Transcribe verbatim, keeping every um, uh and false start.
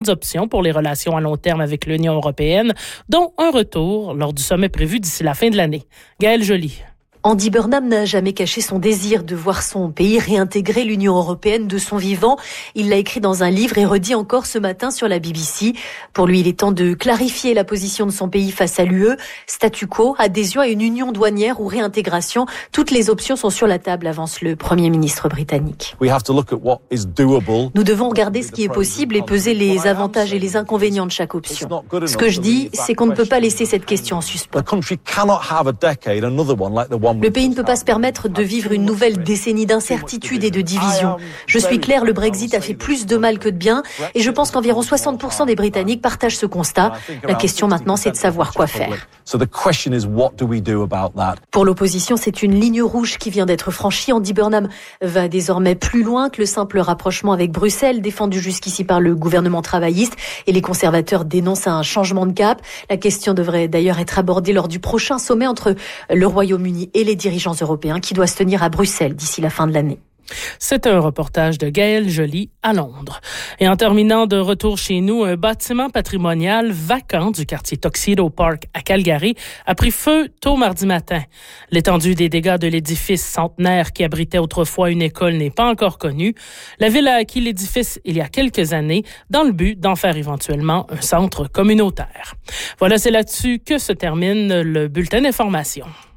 d'autres options pour les relations à long terme avec l'Union européenne, dont un retour lors du sommet prévu d'ici la fin de l'année. Gaëlle Joly. Andy Burnham n'a jamais caché son désir de voir son pays réintégrer l'Union européenne de son vivant. Il l'a écrit dans un livre et redit encore ce matin sur la B B C. Pour lui, il est temps de clarifier la position de son pays face à l'U E. Statu quo, adhésion à une union douanière ou réintégration. Toutes les options sont sur la table, avance le Premier ministre britannique. Nous devons regarder ce qui est possible et peser les avantages et les inconvénients de chaque option. Ce que je dis, c'est qu'on ne peut pas laisser cette question en suspens. Le pays ne peut pas se permettre de vivre une nouvelle décennie d'incertitude et de division. Je suis clair, le Brexit a fait plus de mal que de bien et je pense qu'environ soixante pour cent des Britanniques partagent ce constat. La question maintenant, c'est de savoir quoi faire. Pour l'opposition, c'est une ligne rouge qui vient d'être franchie. Andy Burnham va désormais plus loin que le simple rapprochement avec Bruxelles, défendu jusqu'ici par le gouvernement travailliste, et les conservateurs dénoncent un changement de cap. La question devrait d'ailleurs être abordée lors du prochain sommet entre le Royaume-Uni et les dirigeants européens qui doit se tenir à Bruxelles d'ici la fin de l'année. C'est un reportage de Gaëlle Joly à Londres. Et en terminant, de retour chez nous, un bâtiment patrimonial vacant du quartier Tuxedo Park à Calgary a pris feu tôt mardi matin. L'étendue des dégâts de l'édifice centenaire qui abritait autrefois une école n'est pas encore connue. La ville a acquis l'édifice il y a quelques années dans le but d'en faire éventuellement un centre communautaire. Voilà, c'est là-dessus que se termine le bulletin d'information.